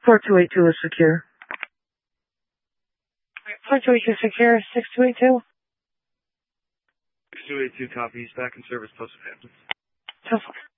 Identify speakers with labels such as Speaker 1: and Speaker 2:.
Speaker 1: 4282 is secure.
Speaker 2: 4282 secure, 6282.
Speaker 3: 6282 copies, back in service, post of Hamptons.
Speaker 2: Tesla.